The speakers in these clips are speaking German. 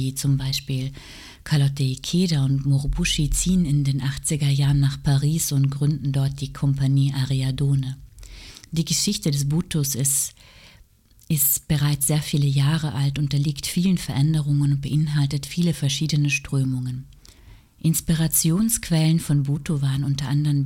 Wie zum Beispiel Carlotta Ikeda und Morobushi ziehen in den 80er Jahren nach Paris und gründen dort die Kompanie Ariadone. Die Geschichte des Butos ist bereits sehr viele Jahre alt, unterliegt vielen Veränderungen und beinhaltet viele verschiedene Strömungen. Inspirationsquellen von Buto waren unter anderem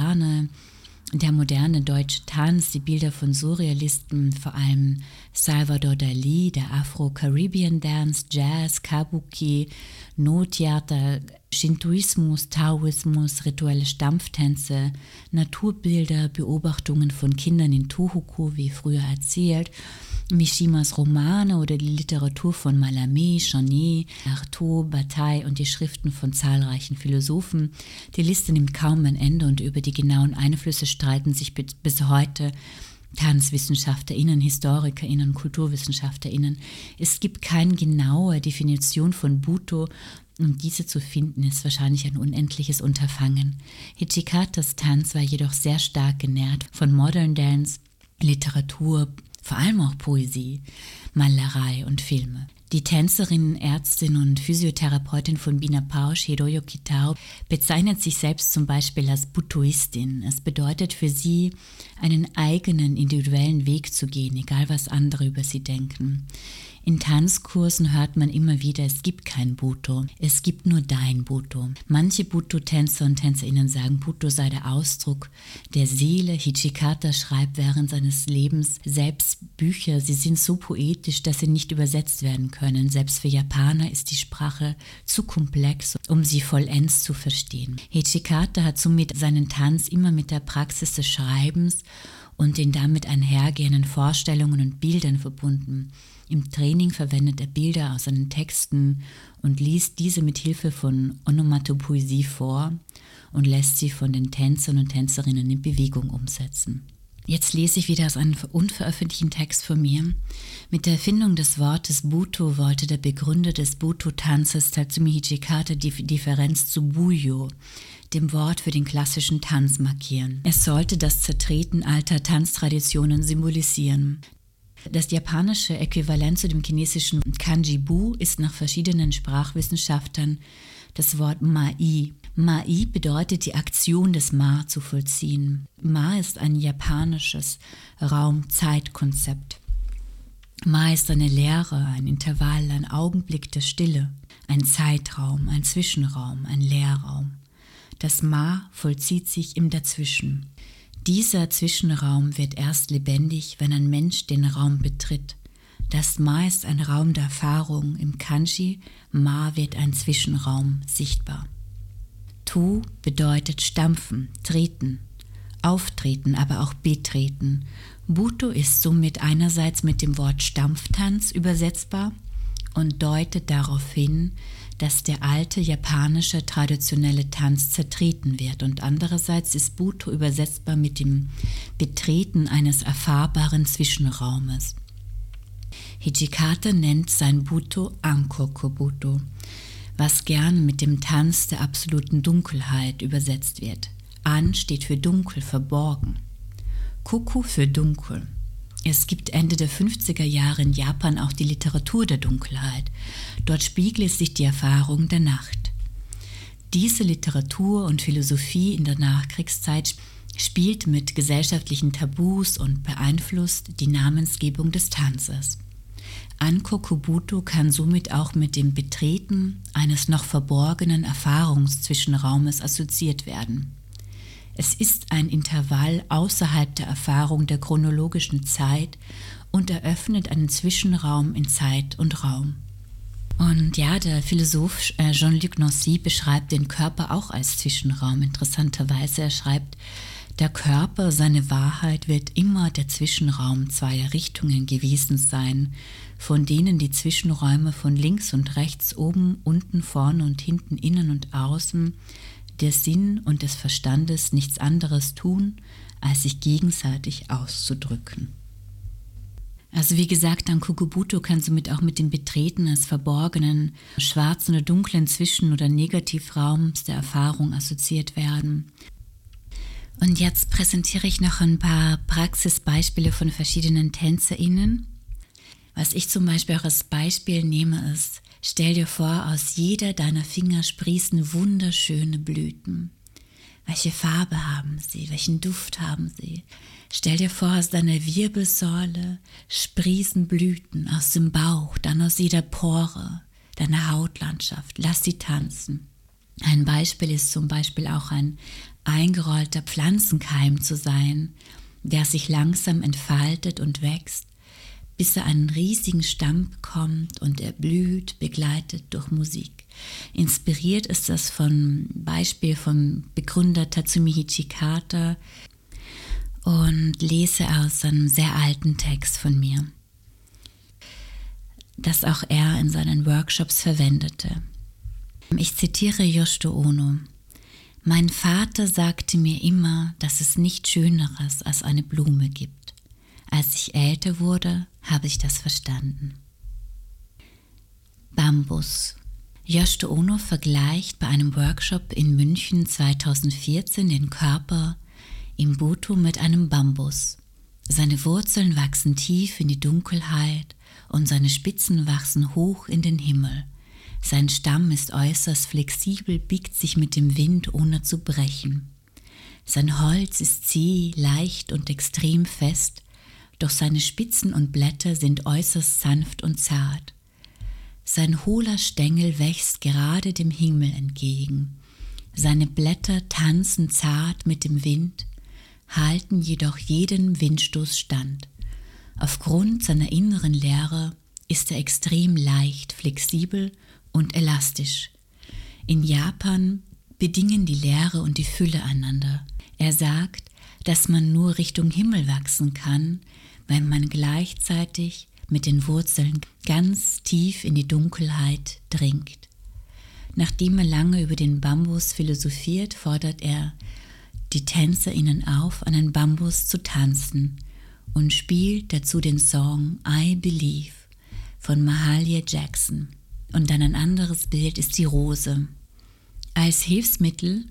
der moderne deutsche Tanz, die Bilder von Surrealisten, vor allem Salvador Dalí, der Afro-Caribbean Dance, Jazz, Kabuki, No-Theater, Shintoismus, Taoismus, rituelle Stampftänze, Naturbilder, Beobachtungen von Kindern in Tohoku, wie früher erzählt, Mishimas Romane oder die Literatur von Mallarmé, Charnier, Artaud, Bataille und die Schriften von zahlreichen Philosophen. Die Liste nimmt kaum ein Ende und über die genauen Einflüsse streiten sich bis heute TanzwissenschaftlerInnen, HistorikerInnen, KulturwissenschaftlerInnen. Es gibt keine genaue Definition von Buto und diese zu finden ist wahrscheinlich ein unendliches Unterfangen. Hijikatas Tanz war jedoch sehr stark genährt von Modern Dance, Literatur, vor allem auch Poesie, Malerei und Filme. Die Tänzerin, Ärztin und Physiotherapeutin von Bina Pausch, Hiroyo Kitao, bezeichnet sich selbst zum Beispiel als Butoistin. Es bedeutet für sie, einen eigenen individuellen Weg zu gehen, egal was andere über sie denken. In Tanzkursen hört man immer wieder, es gibt kein Buto, es gibt nur dein Buto. Manche Buto-Tänzer und TänzerInnen sagen, Buto sei der Ausdruck der Seele. Hijikata schreibt während seines Lebens selbst Bücher. Sie sind so poetisch, dass sie nicht übersetzt werden können. Selbst für Japaner ist die Sprache zu komplex, um sie vollends zu verstehen. Hijikata hat somit seinen Tanz immer mit der Praxis des Schreibens und den damit einhergehenden Vorstellungen und Bildern verbunden. Im Training verwendet er Bilder aus seinen Texten und liest diese mit Hilfe von Onomatopoesie vor und lässt sie von den Tänzern und Tänzerinnen in Bewegung umsetzen. Jetzt lese ich wieder aus einem unveröffentlichten Text von mir. Mit der Erfindung des Wortes Buto wollte der Begründer des Buto-Tanzes Tatsumi Hijikata die Differenz zu Buyo, dem Wort für den klassischen Tanz, markieren. Es sollte das Zertreten alter Tanztraditionen symbolisieren. Das japanische Äquivalent zu dem chinesischen Kanji-Bu ist nach verschiedenen Sprachwissenschaftlern das Wort Mai. Mai bedeutet, die Aktion des Ma zu vollziehen. Ma ist ein japanisches Raum-Zeit-Konzept. Ma ist eine Leere, ein Intervall, ein Augenblick der Stille, ein Zeitraum, ein Zwischenraum, ein Leerraum. Das Ma vollzieht sich im Dazwischen. Dieser Zwischenraum wird erst lebendig, wenn ein Mensch den Raum betritt. Das Ma ist ein Raum der Erfahrung. Im Kanji Ma wird ein Zwischenraum sichtbar. Tu bedeutet stampfen, treten, auftreten, aber auch betreten. Buto ist somit einerseits mit dem Wort Stampftanz übersetzbar und deutet darauf hin, dass der alte japanische traditionelle Tanz zertreten wird und andererseits ist Buto übersetzbar mit dem Betreten eines erfahrbaren Zwischenraumes. Hijikata nennt sein Buto Ankoku-Buto, was gern mit dem Tanz der absoluten Dunkelheit übersetzt wird. An steht für dunkel, verborgen. Koku für dunkel. Es gibt Ende der 50er Jahre in Japan auch die Literatur der Dunkelheit. Dort spiegelt sich die Erfahrung der Nacht. Diese Literatur und Philosophie in der Nachkriegszeit spielt mit gesellschaftlichen Tabus und beeinflusst die Namensgebung des Tanzes. Ankoku-Buto kann somit auch mit dem Betreten eines noch verborgenen Erfahrungszwischenraumes assoziiert werden. Es ist ein Intervall außerhalb der Erfahrung der chronologischen Zeit und eröffnet einen Zwischenraum in Zeit und Raum. Und ja, der Philosoph Jean-Luc Nancy beschreibt den Körper auch als Zwischenraum. Interessanterweise, er schreibt, der Körper, seine Wahrheit wird immer der Zwischenraum zweier Richtungen gewesen sein, von denen die Zwischenräume von links und rechts, oben, unten, vorne und hinten, innen und außen, der Sinn und des Verstandes nichts anderes tun, als sich gegenseitig auszudrücken. Also wie gesagt, Ankoku-Buto kann somit auch mit dem Betreten eines verborgenen, schwarzen oder dunklen Zwischen- oder Negativraums der Erfahrung assoziiert werden. Und jetzt präsentiere ich noch ein paar Praxisbeispiele von verschiedenen TänzerInnen. Was ich zum Beispiel auch als Beispiel nehme, ist Stell dir vor, aus jeder deiner Finger sprießen wunderschöne Blüten. Welche Farbe haben sie? Welchen Duft haben sie? Stell dir vor, aus deiner Wirbelsäule sprießen Blüten, aus dem Bauch, dann aus jeder Pore deiner Hautlandschaft. Lass sie tanzen. Ein Beispiel ist zum Beispiel auch ein eingerollter Pflanzenkeim zu sein, der sich langsam entfaltet und wächst, bis er einen riesigen Stamm bekommt und er blüht, begleitet durch Musik. Inspiriert ist das vom Beispiel vom Begründer Tatsumi Hichikata und lese aus einem sehr alten Text von mir, das auch er in seinen Workshops verwendete. Ich zitiere Yoshito Ono. Mein Vater sagte mir immer, dass es nichts Schöneres als eine Blume gibt. Als ich älter wurde, habe ich das verstanden. Bambus. Yoshito Ono vergleicht bei einem Workshop in München 2014 den Körper im Buto mit einem Bambus. Seine Wurzeln wachsen tief in die Dunkelheit und seine Spitzen wachsen hoch in den Himmel. Sein Stamm ist äußerst flexibel, biegt sich mit dem Wind, ohne zu brechen. Sein Holz ist zäh, leicht und extrem fest, doch seine Spitzen und Blätter sind äußerst sanft und zart. Sein hohler Stängel wächst gerade dem Himmel entgegen. Seine Blätter tanzen zart mit dem Wind, halten jedoch jedem Windstoß stand. Aufgrund seiner inneren Leere ist er extrem leicht, flexibel und elastisch. In Japan bedingen die Leere und die Fülle einander. Er sagt, dass man nur Richtung Himmel wachsen kann, wenn man gleichzeitig mit den Wurzeln ganz tief in die Dunkelheit dringt. Nachdem er lange über den Bambus philosophiert, fordert er die TänzerInnen auf, an den Bambus zu tanzen und spielt dazu den Song I Believe von Mahalia Jackson. Und dann ein anderes Bild ist die Rose. Als Hilfsmittel,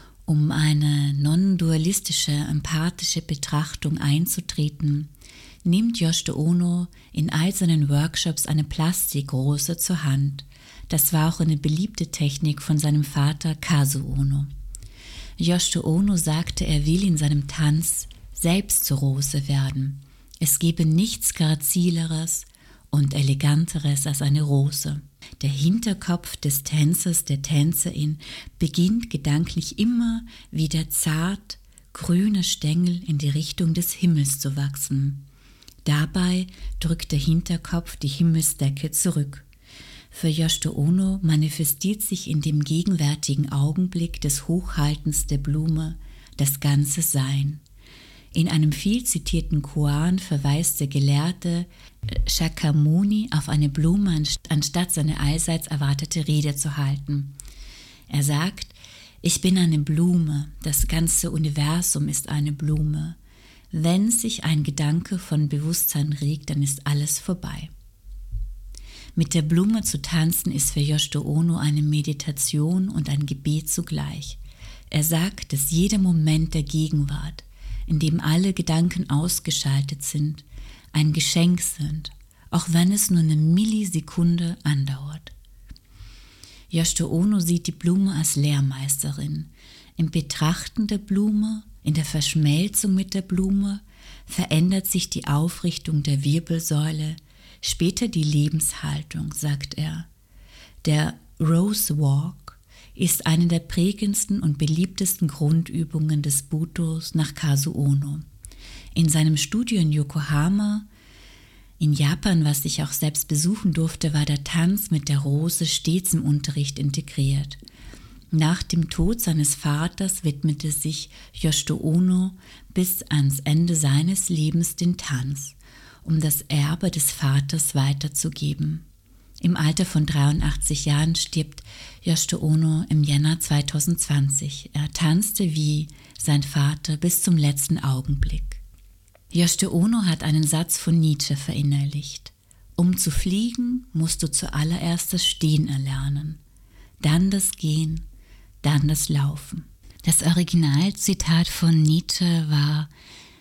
um eine non-dualistische, empathische Betrachtung einzutreten, nimmt Yoshito Ono in all seinen Workshops eine Plastikrose zur Hand. Das war auch eine beliebte Technik von seinem Vater Kazu Ono. Yoshito Ono sagte, er will in seinem Tanz selbst zur Rose werden. Es gebe nichts Grazileres und Eleganteres als eine Rose. Der Hinterkopf des Tänzers, der Tänzerin, beginnt gedanklich immer wieder zart grüne Stängel in die Richtung des Himmels zu wachsen. Dabei drückt der Hinterkopf die Himmelsdecke zurück. Für Yoshito Ono manifestiert sich in dem gegenwärtigen Augenblick des Hochhaltens der Blume das ganze Sein. In einem viel zitierten Koan verweist der Gelehrte Shakyamuni auf eine Blume, anstatt seine allseits erwartete Rede zu halten. Er sagt, ich bin eine Blume, das ganze Universum ist eine Blume. Wenn sich ein Gedanke von Bewusstsein regt, dann ist alles vorbei. Mit der Blume zu tanzen ist für Yoshito Ono eine Meditation und ein Gebet zugleich. Er sagt, dass jeder Moment der Gegenwart, in dem alle Gedanken ausgeschaltet sind, ein Geschenk sind, auch wenn es nur eine Millisekunde andauert. Yoshito Ono sieht die Blume als Lehrmeisterin. Im Betrachten der Blume, in der Verschmelzung mit der Blume, verändert sich die Aufrichtung der Wirbelsäule, später die Lebenshaltung, sagt er. Der Rose Walk ist eine der prägendsten und beliebtesten Grundübungen des Butos nach Kazu Ono. In seinem Studio in Yokohama, in Japan, was ich auch selbst besuchen durfte, war der Tanz mit der Rose stets im Unterricht integriert. Nach dem Tod seines Vaters widmete sich Yoshito Ono bis ans Ende seines Lebens den Tanz, um das Erbe des Vaters weiterzugeben. Im Alter von 83 Jahren stirbt Yoshito Ono im Jänner 2020. Er tanzte wie sein Vater bis zum letzten Augenblick. Yoshito Ono hat einen Satz von Nietzsche verinnerlicht. Um zu fliegen, musst du zuallererst das Stehen erlernen, dann das Gehen, dann das Laufen. Das Originalzitat von Nietzsche war: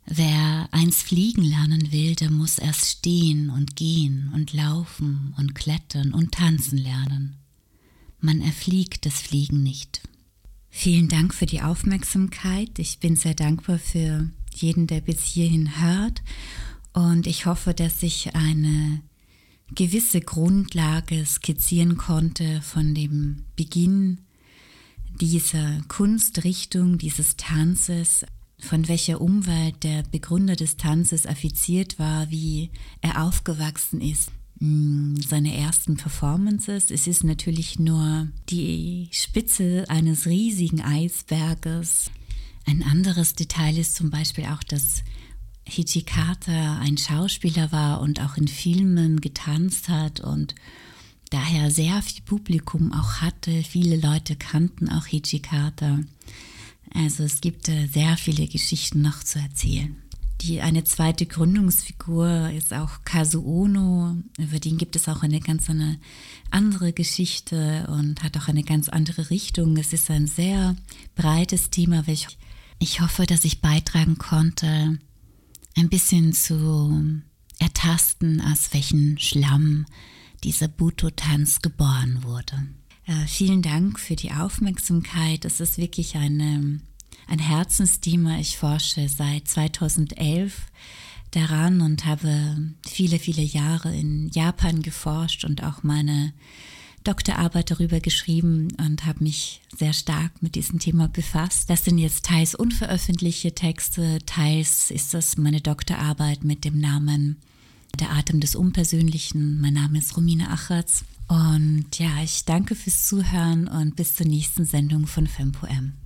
Wer einst fliegen lernen will, der muss erst stehen und gehen und laufen und klettern und tanzen lernen. Man erfliegt das Fliegen nicht. Vielen Dank für die Aufmerksamkeit. Ich bin sehr dankbar für jeden, der bis hierhin hört. Und ich hoffe, dass ich eine gewisse Grundlage skizzieren konnte von dem Beginn dieser Kunstrichtung, dieses Tanzes, von welcher Umwelt der Begründer des Tanzes affiziert war, wie er aufgewachsen ist. Seine ersten Performances. Es ist natürlich nur die Spitze eines riesigen Eisberges. Ein anderes Detail ist zum Beispiel auch, dass Hijikata ein Schauspieler war und auch in Filmen getanzt hat und daher sehr viel Publikum auch hatte. Viele Leute kannten auch Hijikata. Also es gibt sehr viele Geschichten noch zu erzählen. Eine zweite Gründungsfigur ist auch Kazu Ono. Über den gibt es auch eine ganz andere Geschichte und hat auch eine ganz andere Richtung. Es ist ein sehr breites Thema, welches ich hoffe, dass ich beitragen konnte, ein bisschen zu ertasten, aus welchem Schlamm dieser Buto-Tanz geboren wurde. Vielen Dank für die Aufmerksamkeit. Es ist wirklich ein Herzensthema. Ich forsche seit 2011 daran und habe viele, viele Jahre in Japan geforscht und auch meine Doktorarbeit darüber geschrieben und habe mich sehr stark mit diesem Thema befasst. Das sind jetzt teils unveröffentlichte Texte, teils ist das meine Doktorarbeit mit dem Namen Der Atem des Unpersönlichen. Mein Name ist Romina Achatz und ja, ich danke fürs Zuhören und bis zur nächsten Sendung von FemPoem.